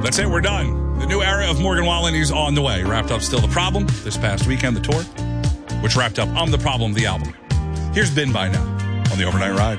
That's it. We're done. The new era of Morgan Wallen is on the way. Wrapped up Still the Problem this past weekend, the tour, which wrapped up I'm the Problem, the album. Here's Been By Now on the Overnight Ride.